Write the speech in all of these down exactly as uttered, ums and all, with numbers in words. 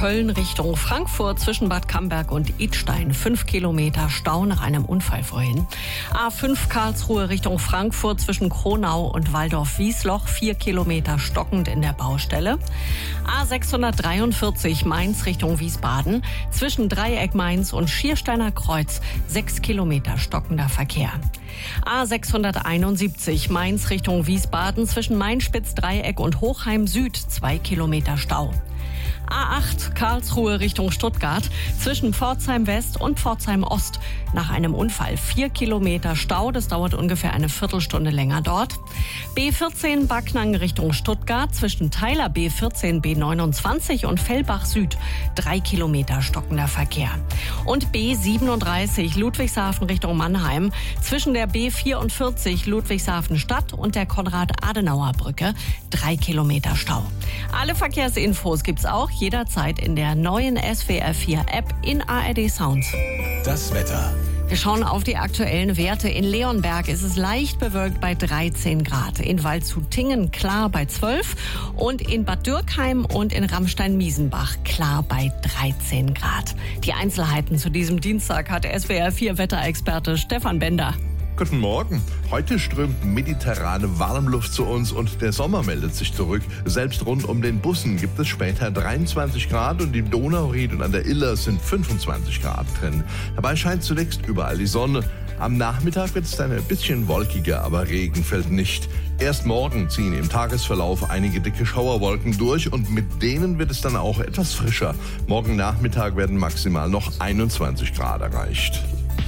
Köln Richtung Frankfurt zwischen Bad Camberg und Idstein. Fünf Kilometer Stau nach einem Unfall vorhin. A fünf Karlsruhe Richtung Frankfurt zwischen Kronau und Waldorf-Wiesloch. Vier Kilometer stockend in der Baustelle. A sechshundertdreiundvierzig Mainz Richtung Wiesbaden zwischen Dreieck Mainz und Schiersteiner Kreuz. Sechs Kilometer stockender Verkehr. A sechshunderteinundsiebzig Mainz Richtung Wiesbaden zwischen Mainspitz-Dreieck und Hochheim Süd. Zwei Kilometer Stau. A acht Karlsruhe Richtung Stuttgart zwischen Pforzheim West und Pforzheim Ost. Nach einem Unfall vier Kilometer Stau, das dauert ungefähr eine Viertelstunde länger dort. B vierzehn Backnang Richtung Stuttgart zwischen Teiler B vierzehn B neunundzwanzig und Fellbach Süd. Drei Kilometer stockender Verkehr. Und B siebenunddreißig Ludwigshafen Richtung Mannheim zwischen der B vierundvierzig Ludwigshafen Stadt und der Konrad-Adenauer-Brücke. Drei Kilometer Stau. Alle Verkehrsinfos gibt's auch jederzeit in der neuen S W R vier App in A R D Sound. Das Wetter. Wir schauen auf die aktuellen Werte. In Leonberg ist es leicht bewölkt bei dreizehn Grad. In Waldshut-Tiengen klar bei zwölf. Und in Bad Dürkheim und in Ramstein-Miesenbach klar bei dreizehn Grad. Die Einzelheiten zu diesem Dienstag hat S W R vier Wetterexperte Stefan Bender. Guten Morgen. Heute strömt mediterrane Warmluft zu uns und der Sommer meldet sich zurück. Selbst rund um den Bussen gibt es später dreiundzwanzig Grad und im Donauried und an der Iller sind fünfundzwanzig Grad drin. Dabei scheint zunächst überall die Sonne. Am Nachmittag wird es dann ein bisschen wolkiger, aber Regen fällt nicht. Erst morgen ziehen im Tagesverlauf einige dicke Schauerwolken durch und mit denen wird es dann auch etwas frischer. Morgen Nachmittag werden maximal noch einundzwanzig Grad erreicht.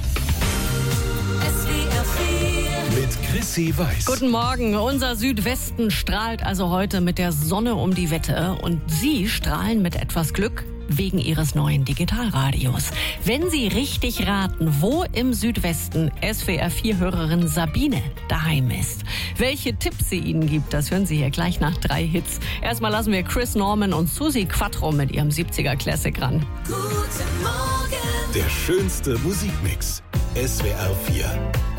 Mit Chrissy Weiß. Guten Morgen. Unser Südwesten strahlt also heute mit der Sonne um die Wette. Und Sie strahlen mit etwas Glück wegen Ihres neuen Digitalradios. Wenn Sie richtig raten, wo im Südwesten S W R vier Hörerin Sabine daheim ist, welche Tipps sie Ihnen gibt, das hören Sie hier gleich nach drei Hits. Erstmal lassen wir Chris Norman und Susi Quattro mit ihrem siebziger Classic ran. Guten Morgen. Der schönste Musikmix. S W R vier.